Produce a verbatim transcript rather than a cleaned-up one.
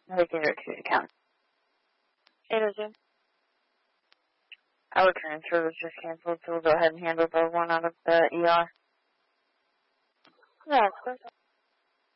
They gave it to the account. eight oh two. Our transfer was just canceled, so we'll go ahead and handle the one out of the E R. Yeah, of course.